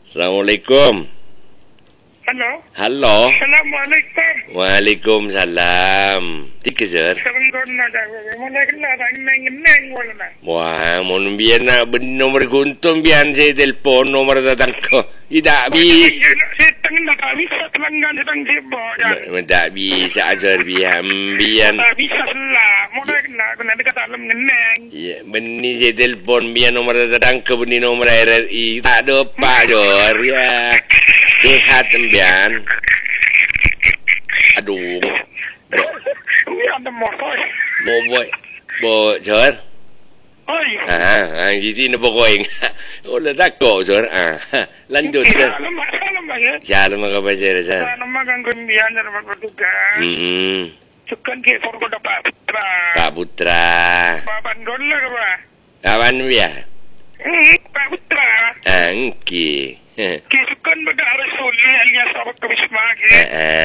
Assalamualaikum. Halo. Halo. Assalamualaikum. Waalaikumsalam. Tika sir. Saranggon na daw. Mula kala nang wala na. Wah, mun biyan na nomor kuntum biyan sa telefon nomor datang ko. Ida bis. Setang na bisa telanggan setang sibo. Tidak bisa sir biyan. Bisa lah. Mula kala kena dekat dalam ngeneng. Ya, beni sa telefon biyan nomor datang ko beni nomor RRI. Tak ada pak sir ya. Sehat biyan. Aduh. Ini ada motor. Sir. Oi. Di sini pokoknya. Udah takut, sir. Lanjut, sir. Salam ya. Salam apa sir, sir. Nama gangguan biar dapat bertugas. Sukan ke forgo Pak Putra. Pak Putra. Pak Bandol lah apa? Kawan ya? Pak Putra. Angki. Kisukan pada Arasuli alias Sabak Kabisma ke.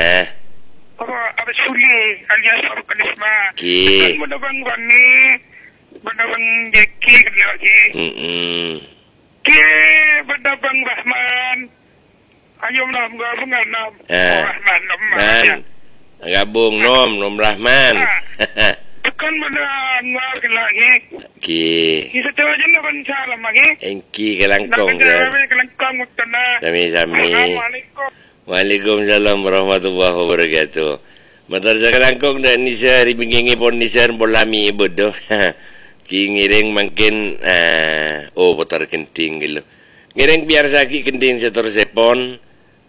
Arasuli alias Sabak Kabisma. Kan pada bang Wani, pada bang Jeki lagi. Ke pada bang Rahman. Ayo nam gabungan nam. Rahman nam. Gabung nom Rahman. Bukan pada ngar lagi. Kita tahu je nak salam lagi. Engki kelangkong. Kelangkong mutana. Sami-sami. Assalamualaikum. Waalaikumsalam warahmatullahi wabarakatuh. Matar sa kelangkong dan nisa ribingingi pon nisa bolami ibodo. Kingiring makin putar kenting gitu. Ngiring biar sakit kenting setor sepon.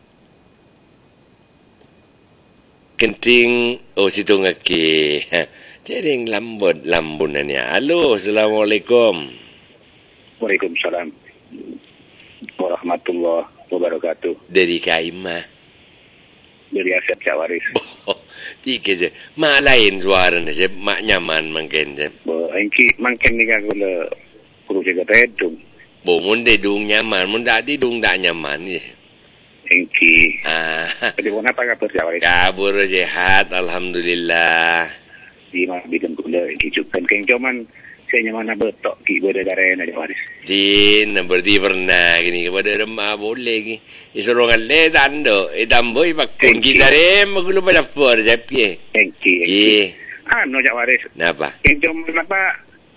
Kenting situ ngaki. Jering lambunannya. Halo, assalamualaikum. Waalaikumsalam warahmatullahi wabarakatuh. Dari Kaimah. Dari Asep Cawaris. Tiga je. Mak lain suara ni je. Mak nyaman mungkin je. Engki mungkin ni kan kalau perlu jaga tedung. Mun tedung nyaman. Mun tak tedung tak nyaman je. Engki. Jadi apa kabar Cawaris? Kabur sehat. Alhamdulillah. Di mana bikin gula hijaukan keng cuman saya nyaman betok ki berdarah na Cawaris. Berarti pernah gini kepada remah boleh ni. Isorong le tando, tamboy bakun kita magulo pa dapur jepi. Engki. No Cawaris. Napa? Keng cuman apa?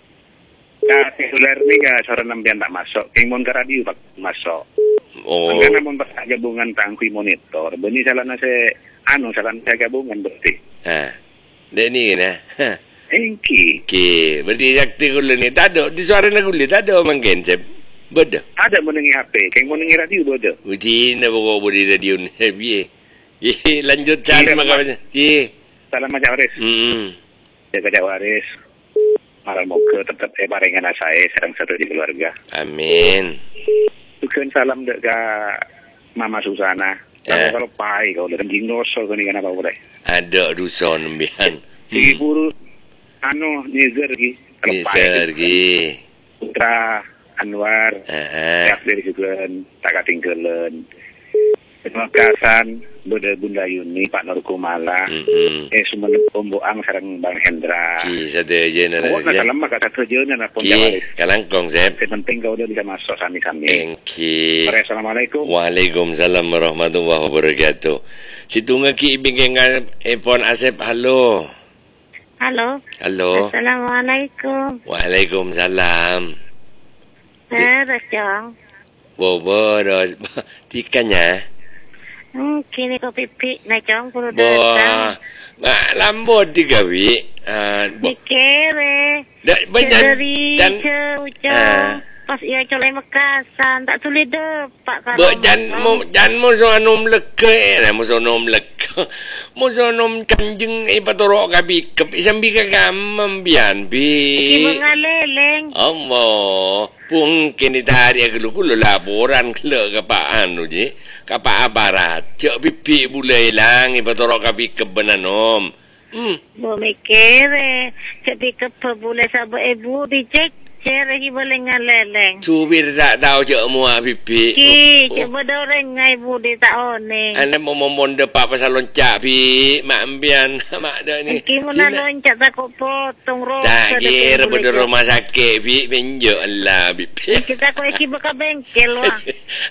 Seluler ni ka suara nambian tak masuk. Keng mon ka radio tak masuk. Angka namun pas gabungan tangkui monitor. Beni salah na salah na gabungan berarti. Ni na. Engki. Berarti jakti kulo ni. Tado, di suara na kulo. Tado mangkin, Sep. Bodoh. Ada menengi HP. Keng menengi radio bodoh. Uji na pokok bodi radio ni. Lanjut salam makasih. Salam Cawaris. Jaga Cawaris. Maral moga tetap barengan saya serang satu di keluarga. Amin. Bukan salam dek Mama Susana. Kalau pai kau dalam jingosol kau ni kan apa boleh? Ada duson bian. Ibu Nizer lagi. Putra Anwar. Yakdir juga tak tinggalan. Terima kasih Bunda Yuni, Pak Nurkumala. Semua pembuang sarang Bang Hendra. Satu aja na. Salam maka satu aja na pun Cawaris. Kalangkong Sep. Penting kau udah bisa masuk sami-sami. Engki. Assalamualaikum. Waalaikumsalam warahmatullahi wabarakatuh. Situ ngaki ibingengan epon Asep. Halo. Halo. Assalamualaikum. Waalaikumsalam. Beres jong. Boros. Tikanya. Kini kau pipi na jong puluh datang. Lambot tiga wi. Dikere. Dari pas ia colai mekasan tak sulit depak kan. Jan musuh anom leke musuh anom leke musuh anom kanjeng patorok kabi kep sambi kagamam bian bi. Mengaleleng. Allah. Pung kini tari aglukulo laporan kele kapaan tu je. Kapa aparat. Cak pipi bulai lang patorok kabi kebenanom. Bo mikere. Jadi kepebulai sabu ibu dicek. Cere boleh ngaleleng. Subir tak tahu cak muak pipi. Coba doreng ngai budi tak one. Anda mau depak pasal loncak pi. Mak ambian mak dah ni. Gimana loncak tak kau potong roh. Tak kira pada rumah sakit pi penjuk Allah pipi. Kita kau isi buka bengkel wah.